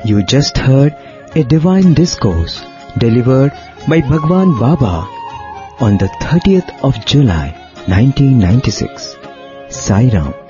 You just heard a divine discourse delivered by Bhagwan Baba on the 30th of July 1996. Sai Ram.